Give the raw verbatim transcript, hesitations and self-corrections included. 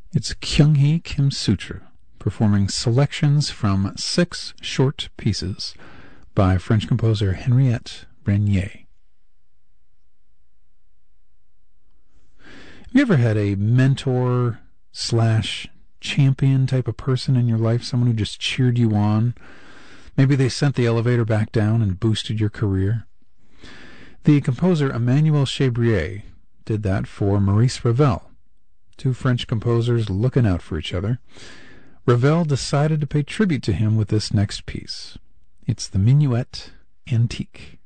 It's Kyung-hee Kim Sutra performing selections from six short pieces by French composer Henriette Brenier. Have you ever had a mentor slash champion type of person in your life, someone who just cheered you on? Maybe they sent the elevator back down and boosted your career. The composer Emmanuel Chabrier did that for Maurice Ravel, two French composers looking out for each other. Ravel decided to pay tribute to him with this next piece. It's the Minuet Antique.